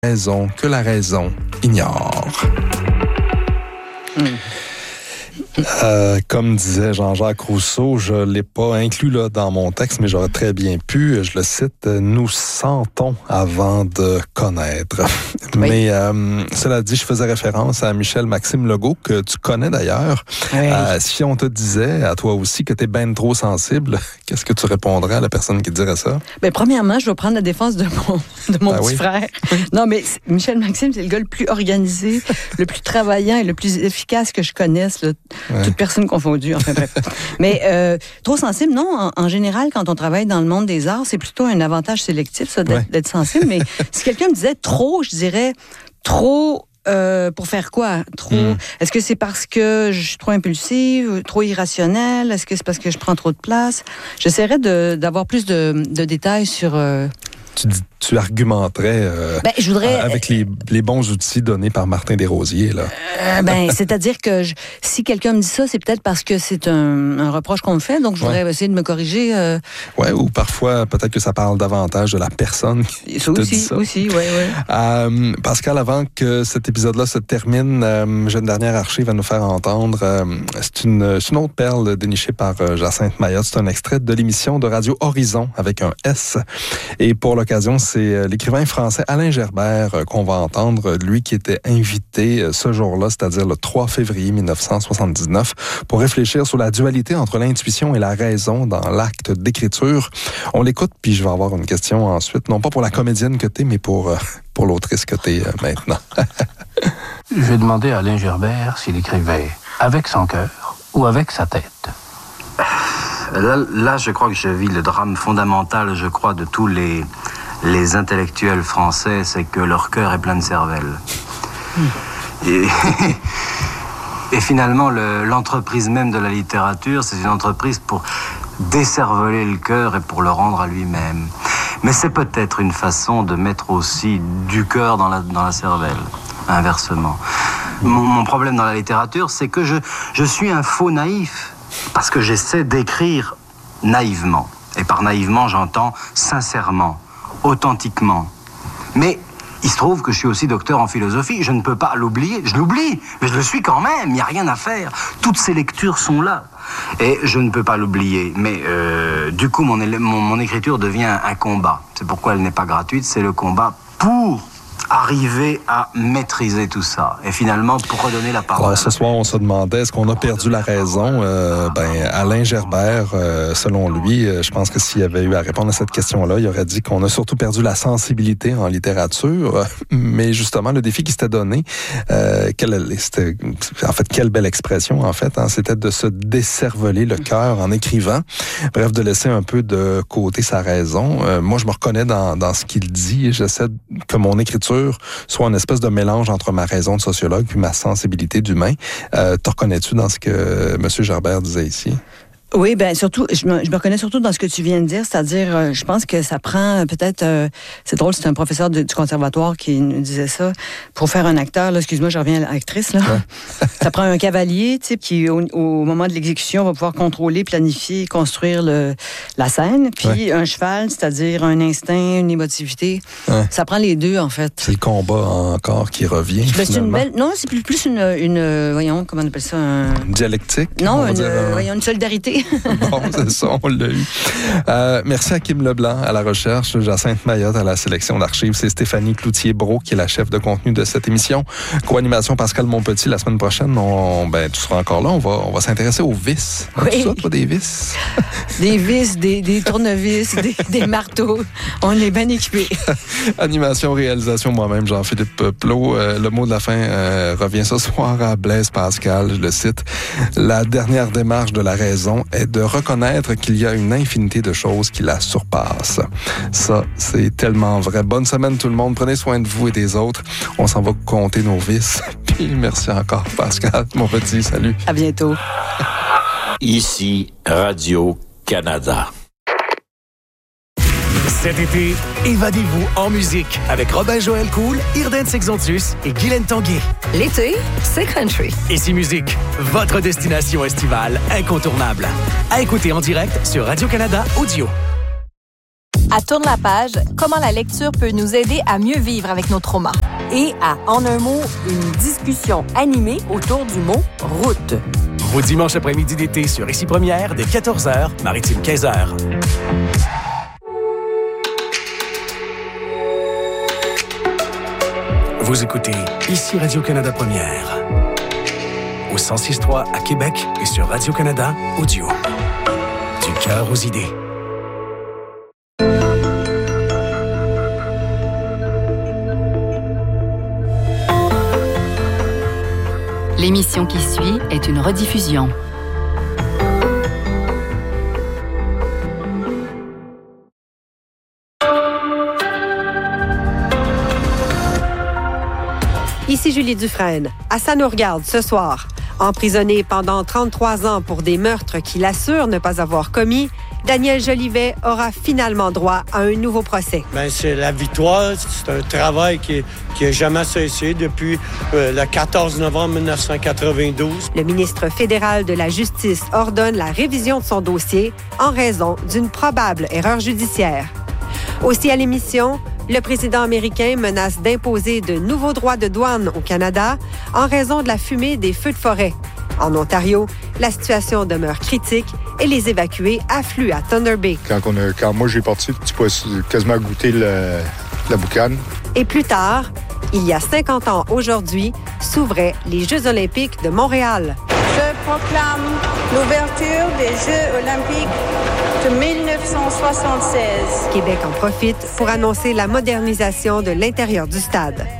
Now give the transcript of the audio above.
raison que la raison ignore. Comme disait Jean-Jacques Rousseau, je ne l'ai pas inclus là dans mon texte, mais j'aurais très bien pu. Je le cite, « Nous sentons avant de connaître ». Oui. Mais cela dit, je faisais référence à Michel-Maxime Legault, que tu connais d'ailleurs. Oui. Si on te disait, à toi aussi, que tu es ben trop sensible, qu'est-ce que tu répondrais à la personne qui dirait ça? Bien, premièrement, je vais prendre la défense de mon petit frère. Non, mais Michel-Maxime, c'est le gars le plus organisé, le plus travaillant et le plus efficace que je connaisse, là. Toute personne confondue, enfin bref. Mais trop sensible, non. En général, quand on travaille dans le monde des arts, c'est plutôt un avantage sélectif, ça, d'être sensible. Mais si quelqu'un me disait trop, je dirais trop... pour faire quoi? Trop. Est-ce que c'est parce que je suis trop impulsive, trop irrationnelle? Est-ce que c'est parce que je prends trop de place? J'essaierais d'avoir plus de détails sur... Tu argumenterais je voudrais, avec les bons outils donnés par Martin Desrosiers, là. C'est-à-dire que si quelqu'un me dit ça, c'est peut-être parce que c'est un reproche qu'on me fait, donc je voudrais essayer de me corriger. Ou parfois, peut-être que ça parle davantage de la personne qui te dit ça. Aussi, oui. Pascal, avant que cet épisode-là se termine, j'ai une dernière archive à nous faire entendre. C'est une autre perle dénichée par Jacinthe Mayotte. C'est un extrait de l'émission de Radio Horizon avec un S. Et pour l'occasion, c'est l'écrivain français Alain Gerbert qu'on va entendre, lui qui était invité ce jour-là, c'est-à-dire le 3 février 1979, pour réfléchir sur la dualité entre l'intuition et la raison dans l'acte d'écriture. On l'écoute, puis je vais avoir une question ensuite, non pas pour la comédienne que t'es, mais pour l'autrice que t'es maintenant. J'ai demandé à Alain Gerbert s'il écrivait avec son cœur ou avec sa tête. Là, je crois que je vis le drame fondamental, je crois, de tous les intellectuels français, c'est que leur cœur est plein de cervelle. Et finalement, l'entreprise même de la littérature, c'est une entreprise pour décerveler le cœur et pour le rendre à lui-même. Mais c'est peut-être une façon de mettre aussi du cœur dans la cervelle, inversement. Mon problème dans la littérature, c'est que je suis un faux naïf. Parce que j'essaie d'écrire naïvement. Et par naïvement, j'entends sincèrement, authentiquement. Mais il se trouve que je suis aussi docteur en philosophie. Je ne peux pas l'oublier. Je l'oublie, mais je le suis quand même. Il n'y a rien à faire. Toutes ces lectures sont là. Et je ne peux pas l'oublier. Mais du coup, mon écriture devient un combat. C'est pourquoi elle n'est pas gratuite. C'est le combat pour arriver à maîtriser tout ça. Et finalement, pour redonner la parole. Alors, ce soir, on se demandait, est-ce qu'on a perdu la raison? Alain Gerbert, selon lui, je pense que s'il avait eu à répondre à cette question-là, il aurait dit qu'on a surtout perdu la sensibilité en littérature. Mais justement, le défi qui s'était donné, quelle belle expression, en fait, c'était de se décerveler le cœur en écrivant. Bref, de laisser un peu de côté sa raison. Moi, je me reconnais dans ce qu'il dit et j'essaie que mon écriture soit une espèce de mélange entre ma raison de sociologue puis ma sensibilité d'humain. Te reconnais-tu dans ce que M. Gerbert disait ici? Oui, surtout, je me reconnais surtout dans ce que tu viens de dire, c'est-à-dire, je pense que ça prend peut-être, c'est drôle, c'est un professeur du conservatoire qui nous disait ça, pour faire un acteur, là, excuse-moi, je reviens à l'actrice, là, ça prend un cavalier, tu sais, qui, au moment de l'exécution, va pouvoir contrôler, planifier, construire la scène, puis un cheval, c'est-à-dire un instinct, une émotivité, ça prend les deux, en fait. C'est le combat encore qui revient, finalement. Non, c'est plus une, voyons, comment on appelle ça, une dialectique? Non, une solidarité. Bon, c'est ça, on l'a eu. Merci à Kim Leblanc à la recherche, Jacinthe Mayotte à la sélection d'archives. C'est Stéphanie Cloutier-Brault qui est la chef de contenu de cette émission. Co-animation Pascal Monpetit. La semaine prochaine, tu seras encore là. On va s'intéresser aux vis. Oui. Ça, toi, des vis? Des vis, des tournevis, des marteaux. On est bien équipés. Animation, réalisation, moi-même, Jean-Philippe Plot. Le mot de la fin revient ce soir à Blaise Pascal. Je le cite. La dernière démarche de la raison est de reconnaître qu'il y a une infinité de choses qui la surpassent. Ça, c'est tellement vrai. Bonne semaine tout le monde. Prenez soin de vous et des autres. On s'en va compter nos vices. Puis merci encore, Pascal, mon petit. Salut. À bientôt. Ici, Radio-Canada. Cet été, évadez-vous en musique avec Robin-Joël Cool, Irden Sexontus et Guylaine Tanguay. L'été, c'est country. Ici Musique, votre destination estivale incontournable. À écouter en direct sur Radio-Canada Audio. À Tourne la page, comment la lecture peut nous aider à mieux vivre avec nos traumas. Et à En un mot, une discussion animée autour du mot « route ». Vos dimanches après-midi d'été sur Ici Première, dès 14h, Maritime 15h. Vous écoutez Ici Radio-Canada Première. Au 106.3 à Québec et sur Radio-Canada Audio. Du cœur aux idées. L'émission qui suit est une rediffusion. Ici Julie Dufresne. À Ça nous regarde ce soir. Emprisonné pendant 33 ans pour des meurtres qu'il assure ne pas avoir commis, Daniel Jolivet aura finalement droit à un nouveau procès. C'est la victoire. C'est un travail qui n'a jamais cessé depuis le 14 novembre 1992. Le ministre fédéral de la Justice ordonne la révision de son dossier en raison d'une probable erreur judiciaire. Aussi à l'émission, le président américain menace d'imposer de nouveaux droits de douane au Canada en raison de la fumée des feux de forêt. En Ontario, la situation demeure critique et les évacués affluent à Thunder Bay. Quand moi j'ai parti, tu peux quasiment goûter la boucane. Et plus tard, il y a 50 ans aujourd'hui, s'ouvraient les Jeux olympiques de Montréal. Je proclame l'ouverture des Jeux olympiques de 1976. Québec en profite pour annoncer la modernisation de l'intérieur du stade.